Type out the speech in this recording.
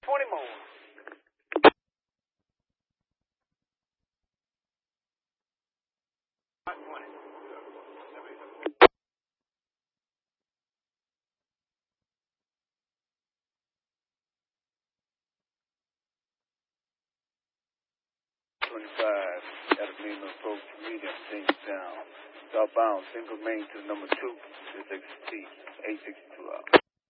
20 more. Not 20. 25, Adelina approach medium, change down. Southbound, single main to number 2, 660, 862 out.